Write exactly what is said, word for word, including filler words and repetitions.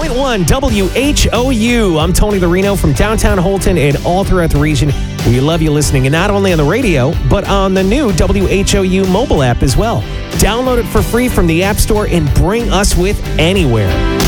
point one W H O U. I'm Tony the Reno from downtown Holton and all throughout the region. We love you listening, and not only on the radio, but on the new W H O U mobile app as well. Download it for free from the App Store and bring us with anywhere.